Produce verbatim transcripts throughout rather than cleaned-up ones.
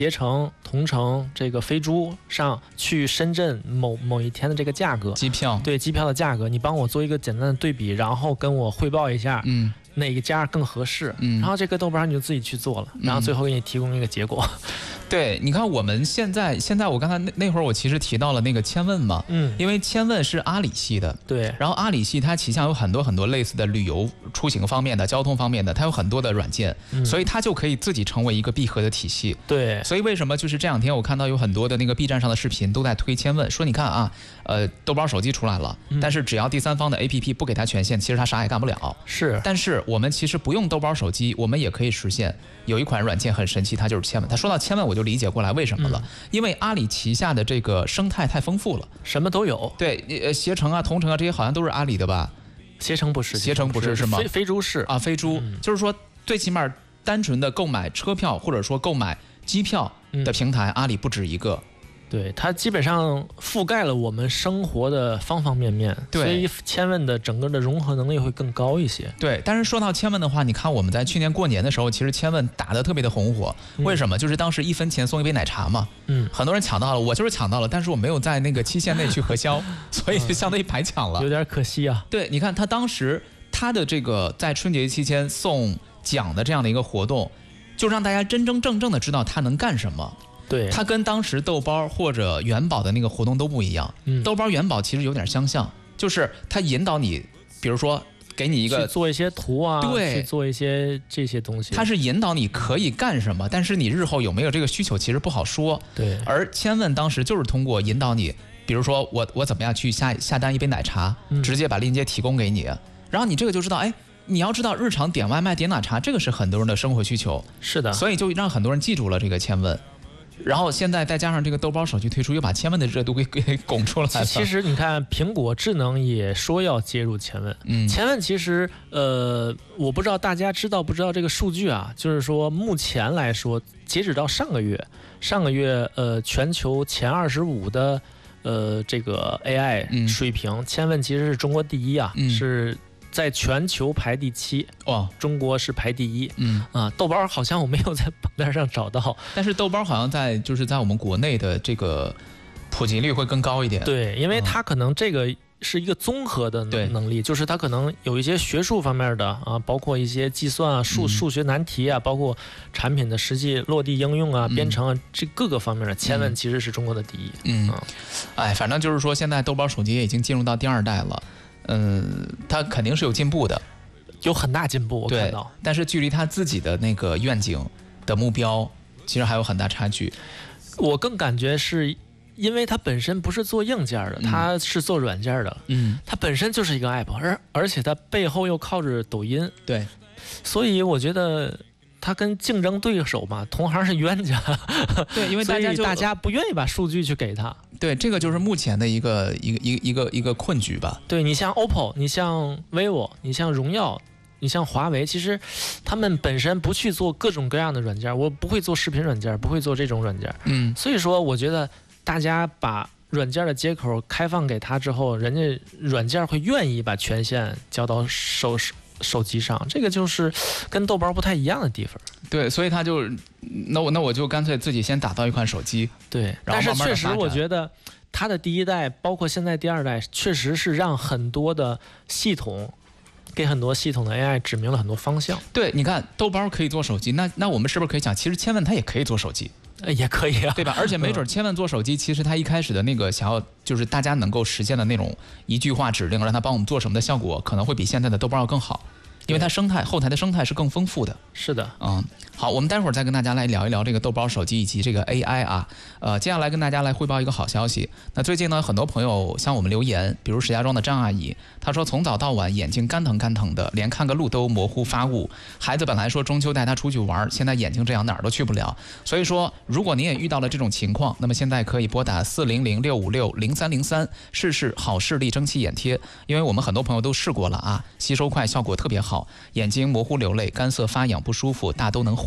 携程、同程、这个飞猪上去深圳某某一天的这个价格， 机票， 对机票的价格，你帮我做一个简单的对比，然后跟我汇报一下， 嗯， 哪个家更合适， 嗯， 然后这个豆瓣你就自己去做了，然后最后给你提供一个结果。嗯、 对，你看我们现在现在我刚才那那会儿我其实提到了那个千问嘛， 嗯， 因为千问是阿里系的， 对， 然后阿里系它旗下有很多很多类似的旅游出行方面的、交通方面的，它有很多的软件， 嗯、 所以它就可以自己成为一个闭合的体系。 对， 所以为什么就是这两天我看到有很多的那个 B 站上的视频都在推千问，说你看啊，呃，豆包手机出来了， 嗯、 但是只要第三方的 A P P 不给它权限，其实它啥也干不了。 是， 但是我们其实不用豆包手机，我们也可以实现。有一款软件很神奇，它就是千问。他说到千问，我就理解过来为什么了，嗯、因为阿里旗下的这个生态太丰富了， 什么都有。 对，呃，携程啊、同程啊这些好像都是阿里的吧？ 携程不是， 携程不是是吗？ 飞飞猪是啊，飞猪、嗯、就是说最起码单纯的购买车票或者说购买机票的平台，嗯、阿里不止一个。 对，它基本上覆盖了我们生活的方方面面， 对， 所以千问的整个的融合能力会更高一些。 对，但是说到千问的话，你看我们在去年过年的时候，其实千问打得特别的红火， 嗯、 为什么？就是当时一分钱送一杯奶茶嘛， 嗯， 很多人抢到了，我就是抢到了，但是我没有在那个期限内去核销，所以就相当于白抢了， 有点可惜啊。 对，你看他当时他的这个在春节期间送奖的这样的一个活动，就让大家真真正正的知道他能干什么。 对， 它跟当时豆包或者元宝的那个活动都不一样。 嗯， 豆包元宝其实有点相像，就是它引导你，比如说给你一个去做一些图啊， 对， 去做一些这些东西。 它是引导你可以干什么，但是你日后有没有这个需求，其实不好说。 对， 而千问当时就是通过引导你，比如说我我怎么样去下下单一杯奶茶， 嗯、 直接把链接提供给你，然后你这个就知道，哎。你要知道，日常点外卖、点奶茶，这个是很多人的生活需求。 是的， 所以就让很多人记住了这个千问。然后现在再加上这个豆包手机推出，又把千问的热度给给拱出来了。 其实你看，苹果智能也说要接入千问。 嗯， 千问其实呃，我不知道大家知道不知道这个数据啊，就是说目前来说，截止到上个月，上个月呃，全球前二十五的呃这个 A I 水平，嗯、千问其实是中国第一啊， 嗯、 是。在全球排第七， 哇， 中国是排第一。 嗯啊，豆包好像我没有在榜单上找到， 但是豆包好像在就是在我们国内的这个普及率会更高一点。 对，因为它可能这个是一个综合的能力，就是它可能有一些学术方面的啊，包括一些计算啊、数数学难题啊，包括产品的实际落地应用啊、 嗯、 编程啊，这各个方面的千问其实是中国的第一。 嗯，啊、哎，反正就是说，现在豆包手机也已经进入到第二代了。嗯，它肯定是有进步的， 有很大进步，我看到。 但是距离他自己的那个愿景的目标，其实还有很大差距。 我更感觉是因为它本身不是做硬件的，它、嗯、是做软件的。 嗯， 它本身就是一个 app， 而而且它背后又靠着抖音。 对， 所以我觉得。他跟竞争对手嘛，同行是冤家， 对，因为大家就大家不愿意把数据去给他， 对，这个就是目前的一个一个一个一个一个困局吧。 对，你像 O P P O， 你像 vivo， 你像荣耀，你像华为，其实他们本身不去做各种各样的软件，我不会做视频软件，不会做这种软件， 嗯， 所以说我觉得大家把软件的接口开放给他之后，人家软件会愿意把权限交到手手机上，这个就是跟豆包不太一样的地方。 对，所以他就那我那我就干脆自己先打造一款手机。 对， 然后慢慢但是确实我觉得它的第一代，包括现在第二代，确实是让很多的系统给很多系统的 A I 指明了很多方向。 对，你看豆包可以做手机，那那我们是不是可以讲，其实千问它也可以做手机？ 也可以啊， 对吧？而且没准千万做手机，其实他一开始的那个想要就是大家能够实现的那种一句话指令，让他帮我们做什么的效果，可能会比现在的豆包要更好，因为它生态后台的生态是更丰富的。 是的， 嗯，好，我们待会儿再跟大家来聊一聊这个豆包手机以及这个 A I 啊。呃，接下来跟大家来汇报一个好消息。那最近呢，很多朋友向我们留言，比如石家庄的张阿姨，她说从早到晚眼睛干疼干疼的，连看个路都模糊发雾。孩子本来说中秋带他出去玩，现在眼睛这样哪儿都去不了。所以说，如果您也遇到了这种情况，那么现在可以拨打四零零六五六零三零三试试好视力蒸汽眼贴，因为我们很多朋友都试过了啊，吸收快，效果特别好，眼睛模糊流泪、干涩发痒不舒服，大都能缓。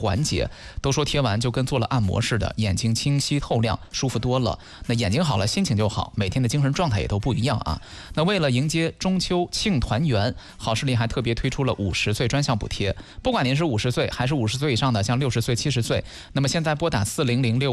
缓解，都说贴完就跟做了按摩似的，眼睛清晰透亮，舒服多了。那眼睛好了，心情就好，每天的精神状态也都不一样啊。那为了迎接中秋庆团圆，好视力还特别推出了五十岁专项补贴，不管您是五十岁还是五十岁以上的，像六十岁、七十岁，那么现在拨打四零零六